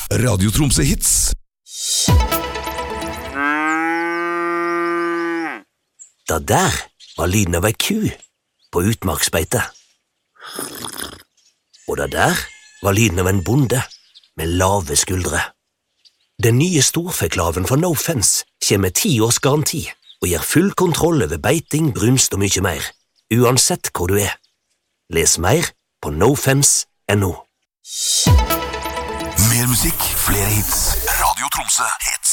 Radio Tromsø Hits. Da der var lyden av ei ku på utmarksbeite. Og da der var lyden av en bonde med lave skuldre. Den nye storfeklaven fra No Fence kommer med 10 års garanti og gir full kontroll over beiting, brunst og mye mer, uansett hvor du er. Les mer på nofence.no. Mer musikk, flere hits. Radio Tromsø Hits.